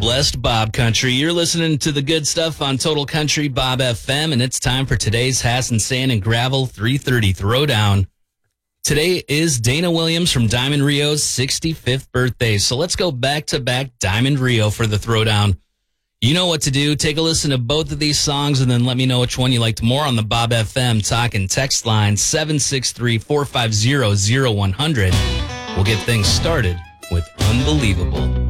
Blessed Bob Country. You're listening to the good stuff on Total Country Bob FM, and it's time for today's Hassan Sand and Gravel 330 Throwdown. Today is Dana Williams from Diamond Rio's 65th birthday, so let's go back-to-back Diamond Rio for the Throwdown. You know what to do. Take a listen to both of these songs and then let me know which one you liked more on the Bob FM talk and text line 763-450-0100. We'll get things started with Unbelievable.